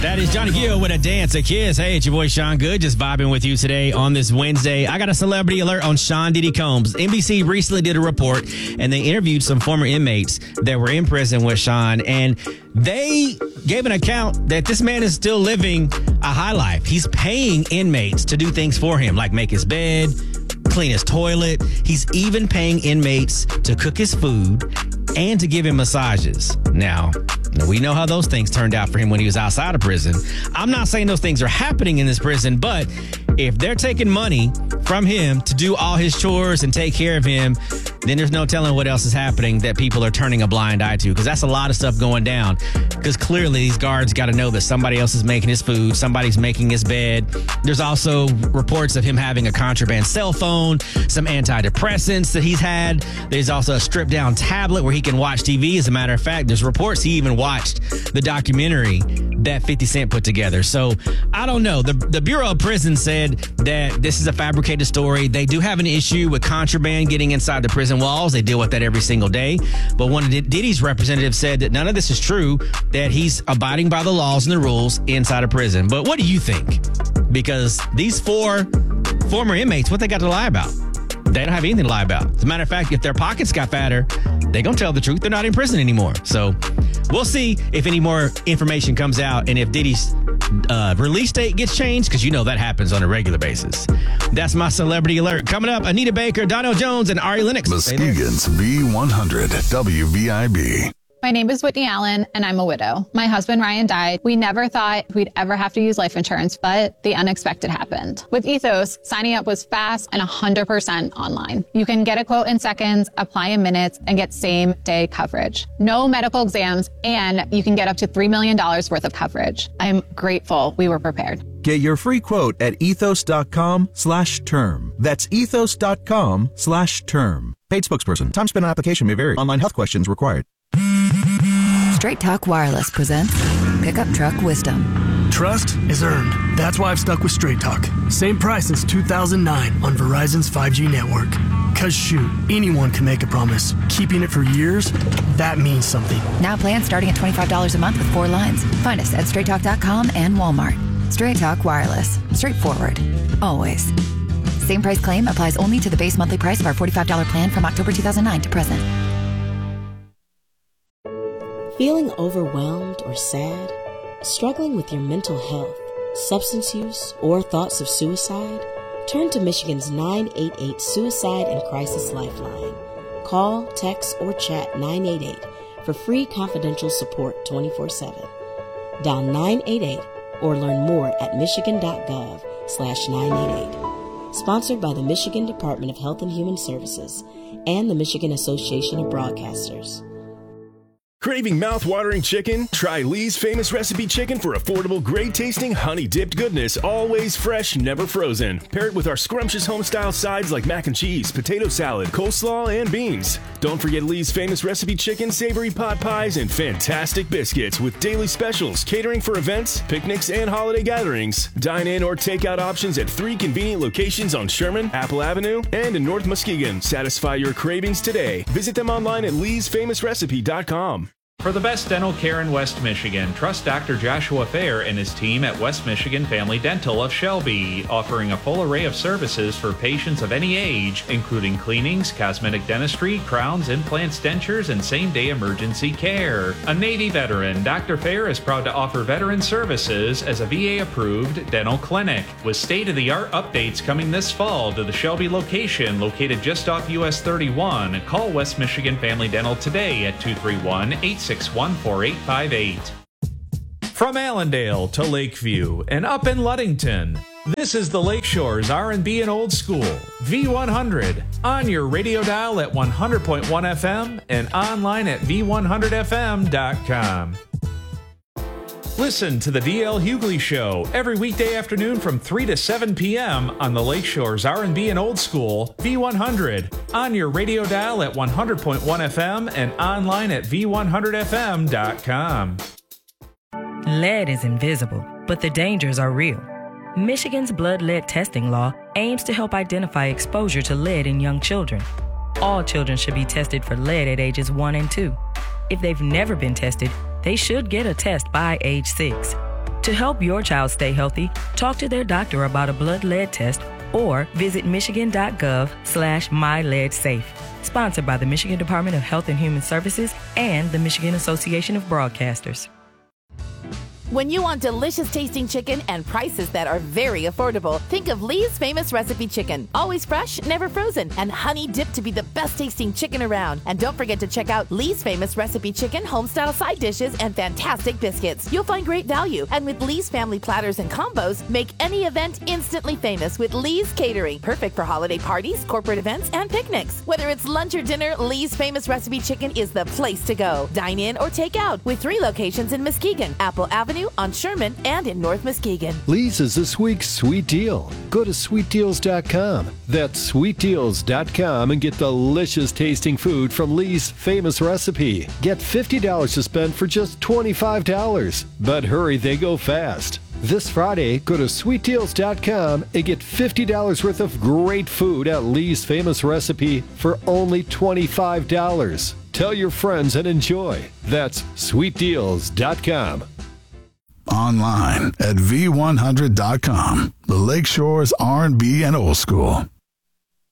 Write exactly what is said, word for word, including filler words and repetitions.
That is Johnny Gill with a dance, a kiss. Hey, it's your boy Sean Good, just vibing with you today on this Wednesday. I got a celebrity alert on Sean Diddy Combs. N B C recently did a report, and they interviewed some former inmates that were in prison with Sean, and they gave an account that this man is still living a high life. He's paying inmates to do things for him, like make his bed, clean his toilet. He's even paying inmates to cook his food and to give him massages. Now, we know how those things turned out for him when he was outside of prison. I'm not saying those things are happening in this prison, but if they're taking money from him to do all his chores and take care of him, then there's no telling what else is happening that people are turning a blind eye to, because that's a lot of stuff going down. Because clearly these guards got to know that somebody else is making his food, somebody's making his bed. There's also reports of him having a contraband cell phone, some antidepressants that he's had. There's also a stripped down tablet where he can watch T V. As a matter of fact, there's reports he even watched the documentary that fifty Cent put together. So I don't know. The, the Bureau of Prisons said that this is a fabricated story. They do have an issue with contraband getting inside the prison walls. They deal with that every single day. But one of Diddy's representatives said that none of this is true, that he's abiding by the laws and the rules inside of prison. But what do you think? Because these four former inmates, what they got to lie about? They don't have anything to lie about. As a matter of fact, if their pockets got fatter, they're going to tell the truth. They're not in prison anymore. So we'll see if any more information comes out and if Diddy's uh, release date gets changed, because you know that happens on a regular basis. That's my celebrity alert. Coming up, Anita Baker, Donnell Jones, and Ari Lennox. Muskegon's V one hundred W V I B. My name is Whitney Allen, and I'm a widow. My husband, Ryan, died. We never thought we'd ever have to use life insurance, but the unexpected happened. With Ethos, signing up was fast and one hundred percent online. You can get a quote in seconds, apply in minutes, and get same-day coverage. No medical exams, and you can get up to three million dollars worth of coverage. I'm grateful we were prepared. Get your free quote at ethos.com slash term. That's ethos.com slash term. Paid spokesperson. Time spent on application may vary. Online health questions required. Straight Talk Wireless presents Pickup Truck Wisdom. Trust is earned. That's why I've stuck with Straight Talk. Same price since two thousand nine on Verizon's five G network. Cause shoot, anyone can make a promise. Keeping it for years, that means something. Now plans starting at twenty-five dollars a month with four lines. Find us at straight talk dot com and Walmart. Straight Talk Wireless. Straightforward. Always. Same price claim applies only to the base monthly price of our forty-five dollars plan from October two thousand nine to present. Feeling overwhelmed or sad? Struggling with your mental health, substance use, or thoughts of suicide? Turn to Michigan's nine eight eight Suicide and Crisis Lifeline. Call, text, or chat nine eight eight for free confidential support twenty-four seven. Dial nine eight eight or learn more at michigan.gov slash 988. Sponsored by the Michigan Department of Health and Human Services and the Michigan Association of Broadcasters. Craving mouth-watering chicken? Try Lee's Famous Recipe Chicken for affordable, great-tasting, honey-dipped goodness, always fresh, never frozen. Pair it with our scrumptious home-style sides like mac and cheese, potato salad, coleslaw, and beans. Don't forget Lee's Famous Recipe Chicken, savory pot pies, and fantastic biscuits with daily specials, catering for events, picnics, and holiday gatherings. Dine-in or take-out options at three convenient locations on Sherman, Apple Avenue, and in North Muskegon. Satisfy your cravings today. Visit them online at lees famous recipe dot com. For the best dental care in West Michigan, trust Doctor Joshua Fair and his team at West Michigan Family Dental of Shelby, offering a full array of services for patients of any age, including cleanings, cosmetic dentistry, crowns, implants, dentures, and same-day emergency care. A Navy veteran, Doctor Fair is proud to offer veteran services as a V A-approved dental clinic, with state-of-the-art updates coming this fall to the Shelby location located just off U S thirty-one. Call West Michigan Family Dental today at two three one, eight six one, four eight five eight. From Allendale to Lakeview and up in Ludington, this is the Lakeshore's R and B and Old School, V one hundred, on your radio dial at one hundred point one F M and online at v one hundred f m dot com. Listen to the D L Hughley Show every weekday afternoon from three to seven p.m. on the Lakeshore's R and B and Old School, V one hundred, on your radio dial at one hundred point one F M and online at v one hundred f m dot com. Lead is invisible, but the dangers are real. Michigan's blood lead testing law aims to help identify exposure to lead in young children. All children should be tested for lead at ages one and two. If they've never been tested, they should get a test by age six. To help your child stay healthy, talk to their doctor about a blood lead test or visit michigan.gov slash myleadsafe. Sponsored by the Michigan Department of Health and Human Services and the Michigan Association of Broadcasters. When you want delicious tasting chicken and prices that are very affordable, think of Lee's Famous Recipe Chicken. Always fresh, never frozen, and honey dipped to be the best tasting chicken around. And don't forget to check out Lee's Famous Recipe Chicken homestyle side dishes and fantastic biscuits. You'll find great value. And with Lee's family platters and combos, make any event instantly famous with Lee's Catering. Perfect for holiday parties, corporate events, and picnics. Whether it's lunch or dinner, Lee's Famous Recipe Chicken is the place to go. Dine in or take out with three locations in Muskegon, Apple Avenue, on Sherman, and in North Muskegon. Lee's is this week's sweet deal. Go to sweet deals dot com. That's sweet deals dot com and get delicious tasting food from Lee's Famous Recipe. Get fifty dollars to spend for just twenty-five dollars. But hurry, they go fast. This Friday, go to sweet deals dot com and get fifty dollars worth of great food at Lee's Famous Recipe for only twenty-five dollars. Tell your friends and enjoy. That's sweet deals dot com. Online at V one hundred dot com. The Lakeshore's R and B and old school.